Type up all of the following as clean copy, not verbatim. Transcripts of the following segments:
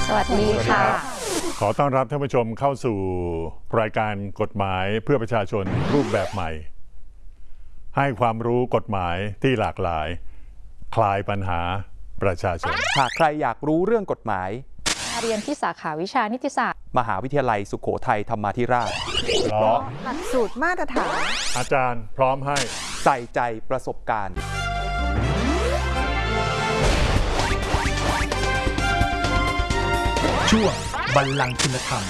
สวัสดีค่ะขอต้อนรับท่านผู้ชมเข้าสู่รายการกฎหมายเพื่อประชาชนรูปแบบใหม่ให้ความรู้กฎหมายที่หลากหลายคลายปัญหาประชาชนหากใครอยากรู้เรื่องกฎหมายเรียนที่สาขาวิชานิติศาสตร์มหาวิทยาลัยสุโขทัยธรรมาธิราชเพราะหลักสูตรมาตรฐานอาจารย์พร้อมให้ใส่ใจประสบการณ์ช่วงบัลลังก์คุณธรรม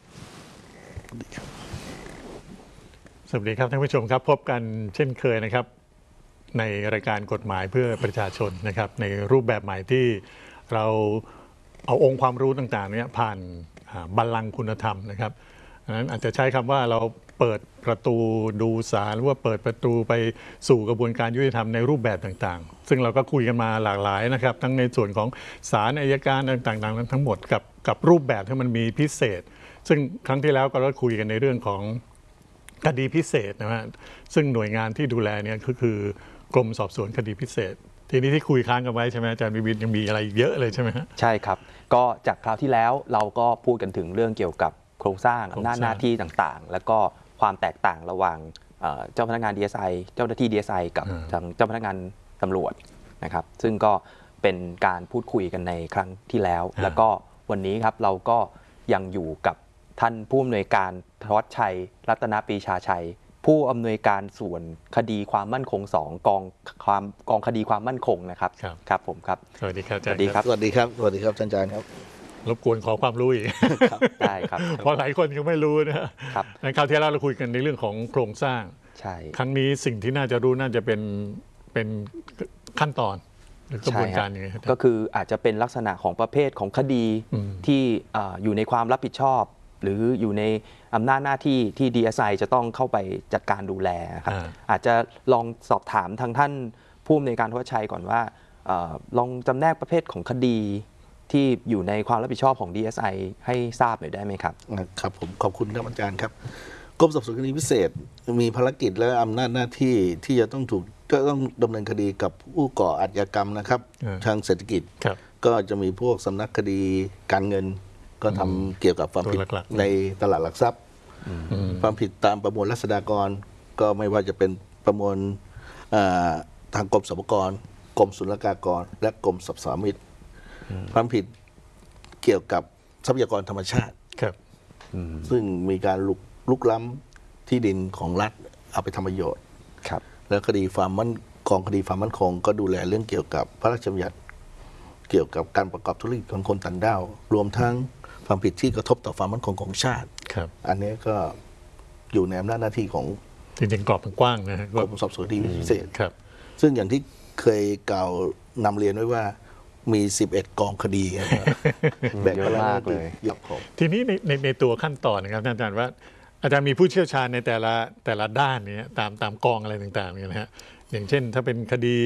สวัสดีครับท่านผู้ชมครับพบกันเช่นเคยนะครับในรายการกฎหมายเพื่อประชาชนนะครับในรูปแบบใหม่ที่เราเอาองค์ความรู้ต่างๆนี้ผ่านบัลลังก์คุณธรรมนะครับดังนั้นอาจจะใช้คำว่าเราเปิดประตูดูศาลหรือว่าเปิดประตูไปสู่กระบวนการยุติธรรมในรูปแบบต่างๆซึ่งเราก็คุยกันมาหลากหลายนะครับทั้งในส่วนของศาลอัยการต่างๆนั้นทั้งหมดกับรูปแบบที่มันมีพิเศษซึ่งครั้งที่แล้วก็เราคุยกันในเรื่องของคดีพิเศษนะฮะซึ่งหน่วยงานที่ดูแลเนี่ยก็คือกรมสอบสวนคดีพิเศษทีนี้ที่คุยค้างกันไว้ใช่ไหมอาจารย์วิวิทย์ยังมีอะไรเยอะเลยใช่ไหมฮะใช่ครับก็จากคราวที่แล้วเราก็พูดกันถึงเรื่องเกี่ยวกับโครงสร้างอำนาจหน้าที่ต่างๆแล้วก็ความแตกต่างระหว่างเจ้าพนักงาน DSI เจ้าหน้าที่ DSI กับทางเจ้าพนักงานตำรวจนะครับซึ่งก็เป็นการพูดคุยกันในครั้งที่แล้วแล้วก็วันนี้ครับเราก็ยังอยู่กับท่านผู้อำนวยการธวัชชัยรัตนปรีชาชัยผู้อำนวยการส่วนคดีความมั่นคง2กองคดีความมั่นคงนะครับครับผมครับสวัสดีครับสวัสดีครับสวัสดีครับสวัสดีครับอาจารย์ครับรบกวนขอความรู้อีกได้ครับเพราะหลายคนยังไม่รู้นะครับในคราวที่แล้วเราคุยกันในเรื่องของโครงสร้างใช่ครั้งนี้สิ่งที่น่าจะรู้น่าจะเป็นขั้นตอนหรือกระบวนการยังไงก็คืออาจจะเป็นลักษณะของประเภทของคดีที่อยู่ในความรับผิดชอบหรืออยู่ในอำนาจหน้าที่ที่ DSI จะต้องเข้าไปจัดการดูแลครับอาจจะลองสอบถามทางท่านผู้อำนวยการธวัชชัยก่อนว่าลองจำแนกประเภทของคดีที่อยู่ในความรับผิดชอบของ DSI ให้ทราบหน่อยได้ไหมครับครับผมขอบคุณท่านอาจารย์ครับกรมสอบสวนคดีพิเศษมีภารกิจและอำนาจหน้าที่ที่จะต้องดำเนินคดีกับผู้ก่ออาชญากรรมนะครับทางเศรษฐกิจก็จะมีพวกสำนักคดีการเงินก็ทำเกี่ยวกับความผิดในตลาดหลักทรัพย์ความผิดตามประมวลรัษฎากรก็ไม่ว่าจะเป็นประมวลทางกรมสรรพากรกรมศุลกากรและกรมสรรพสามิตความผิดเกี่ยวกับทรัพยากรธรรมชาติซึ่งมีการลุกล้ำที่ดินของรัฐเอาไปทำประโยชน์แล้วคดีกองคดีความมั่นคงก็ดูแลเรื่องเกี่ยวกับพระราชบัญญัติเกี่ยวกับการประกอบธุรกิจของคนต่างด้าวรวมทั้งความผิดที่กระทบต่อความมั่นคงของชาติอันนี้ก็อยู่ในอำนาจหน้าที่ของจริงๆกรอบมันกว้างนะกรมสอบสวนคดีพิเศษซึ่งอย่างที่เคยกล่าวนำเรียนไว้ว่ามี11กองคดีแบบเยอะมากเลยทีนี้ในตัวขั้นตอนนะครับท่านอาจารย์ว่าอาจารย์มีผู้เชี่ยวชาญในแต่ละด้านนี้ตามกองอะไรต่างๆเนี่ยนะฮะอย่างเช่นถ้าเป็นคดี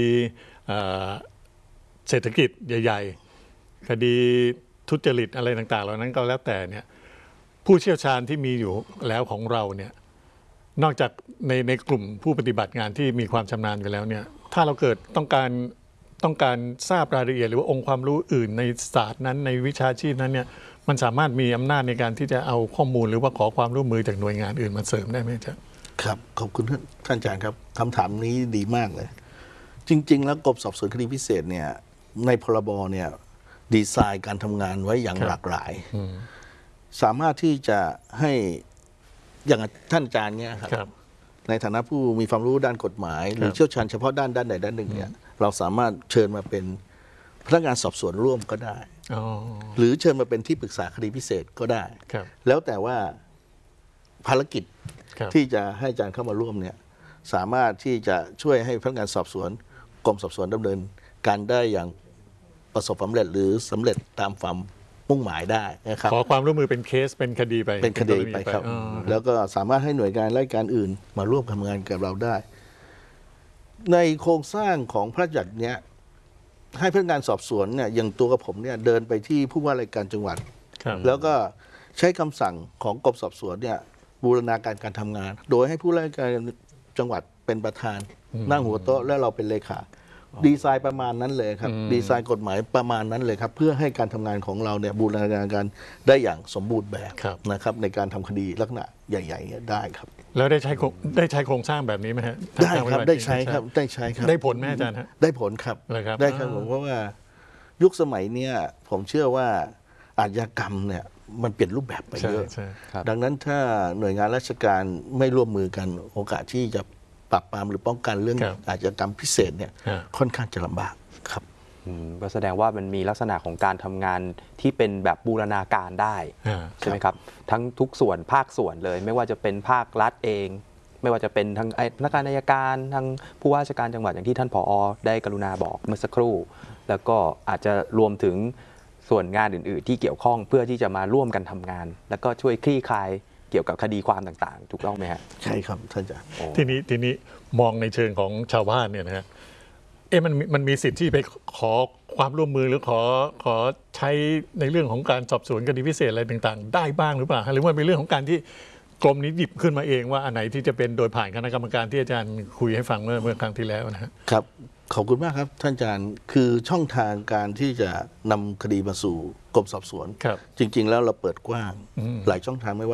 เศรษฐกิจใหญ่ๆคดีทุจริตอะไรต่างๆเหล่านั้นก็แล้วแต่เนี่ยผู้เชี่ยวชาญที่มีอยู่แล้วของเราเนี่ยนอกจากในกลุ่มผู้ปฏิบัติงานที่มีความชำนาญกันแล้วเนี่ยถ้าเราเกิดต้องการทราบรายละเอียดหรือว่าองค์ความรู้อื่นในศาสตร์นั้นในวิชาชีพนั้นเนี่ยมันสามารถมีอำนาจในการที่จะเอาข้อมูลหรือว่าขอความร่วมมือจากหน่วยงานอื่นมาเสริมได้ไหมจ๊ะครับขอบคุณท่านอาจารย์ครับคำถามนี้ดีมากเลยจริงๆแล้วกรมสอบสวนคดีพิเศษเนี่ยในพรบเนี่ยดีไซน์การทำงานไว้อย่างหลากหลายสามารถที่จะให้อย่างท่านอาจารย์เนี่ยครับในฐานะผู้มีความรู้ด้านกฎหมายหรือเชี่ยวชาญเฉพาะด้านใดด้านหนึ่งเนี่ยเราสามารถเชิญมาเป็นพนักงานสอบสวนร่วมก็ได้หรือเชิญมาเป็นที่ปรึกษาคดีพิเศษก็ได้แล้วแต่ว่าภารกิจที่จะให้อาจารย์เข้ามาร่วมเนี่ยสามารถที่จะช่วยให้พนักงานสอบสวนกรมสอบสวนดำเนินการได้อย่างประสบความสำเร็จหรือสำเร็จตามความมุ่งหมายได้นะครับขอความร่วมมือเป็นเคสเป็นคดีไปครับแล้วก็สามารถให้หน่วยงานราชการอื่นมาร่วมทำงานกับเราได้ในโครงสร้างของพระราชบัญญัติเนี้ยให้พนักงานสอบสวนเนี่ยอย่างตัวกับผมเนี่ยเดินไปที่ผู้ว่าราชการจังหวัดแล้วก็ใช้คำสั่งของกรมสอบสวนเนี่ยบูรณาการทำงานโดยให้ผู้ว่าราชการจังหวัดเป็นประธานนั่งหัวโต๊ะและเราเป็นเลขาดีไซน์ประมาณนั้นเลยครับดีไซน์กฎหมายประมาณนั้นเลยครับเพื่อให้การทำงานของเราเนี่ยบูรณาการกันได้อย่างสมบูรณ์แบบนะครับในการทำคดีลักษณะใหญ่ๆเนี่ยได้ครับแล้วได้ใช้โครงสร้างแบบนี้ไหมฮะได้ครับได้ใช้ครับได้ใช้ครับได้ผลไหมอาจารย์ฮะได้ผลครับเหรอครับได้ครับผมเพราะว่ายุคสมัยเนี้ยผมเชื่อว่าอาชญากรรมเนี่ยมันเปลี่ยนรูปแบบไปเยอะใช่ครับดังนั้นถ้าหน่วยงานราชการไม่ร่วมมือกันโอกาสที่จะปราบปรามหรือป้องกันเรื่องครับอาชญากรรมพิเศษเนี่ยฮะค่อนข้างจะลำบากครับก็แสดงว่ามันมีลักษณะของการทำงานที่เป็นแบบบูรณาการได้ ใช่ไหมครับ ทั้งทุกส่วนภาคส่วนเลย ไม่ว่าจะเป็นภาครัฐเอง ไม่ว่าจะเป็นทางพนักงานอัยการทางผู้ว่าราชการจังหวัดอย่างที่ท่านผอ.ได้กรุณาบอกเมื่อสักครู่ แล้วก็อาจจะรวมถึงส่วนงานอื่น ๆ ที่เกี่ยวข้องเพื่อที่จะมาร่วมกันทำงาน แล้วก็ช่วยคลี่คลายเกี่ยวกับคดีความต่างๆ ถูกต้องไหมฮะใช่ครับท่านอาจารย์ทีนี้มองในเชิงของชาวบ้านเนี่ยนะฮะมันมีสิทธิ์ที่ไปขอความร่วมมือหรือขอใช้ในเรื่องของการสอบสวนคดีพิเศษอะไรต่างๆ ได้บ้างหรือเปล่าหรือว่าเป็นเรื่องของการที่กรมนี้หยิบขึ้นมาเองว่าอันไหนที่จะเป็นโดยผ่านคณะกรรมการที่อาจารย์คุยให้ฟังเมื่อครั้งที่แล้วนะฮะครับขอบคุณมากครับท่านอาจารย์คือช่องทางการที่จะนำคดีมาสู่กรมสอบสวนครับจริง ๆ แล้วเราเปิดกว้างหลายช่องทางไม่ว่า